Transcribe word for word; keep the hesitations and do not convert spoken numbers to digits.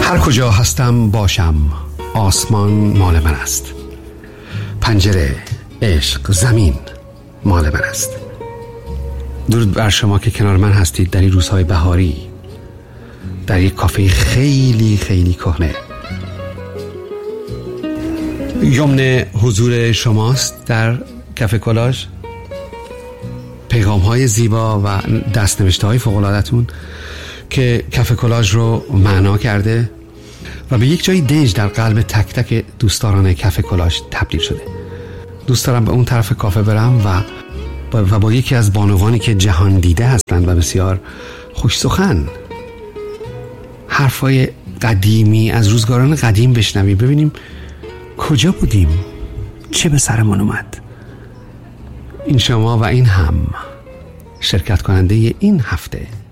هر کجا هستم باشم، آسمان مال من است، پنجره، عشق، زمین مال من است. درود بر شما که کنار من هستید در این روزهای بهاری، در یک کافه خیلی خیلی کهنه. یمن حضور شماست در کافه کلاژ. پیغام های زیبا و دستنوشته های فوق العاده‌تون که کافه کلاژ رو معنا کرده و به یک جای دنج در قلب تک تک دوستداران کافه کلاژ تبدیل شده. دوست دارم به اون طرف کافه برم و و با یکی از بانوانی که جهان دیده هستند و بسیار خوش سخن، حرفای قدیمی از روزگاران قدیم بشنویم، ببینیم کجا بودیم، چه به سرمون اومد. این شما و این هم شرکت کننده این هفته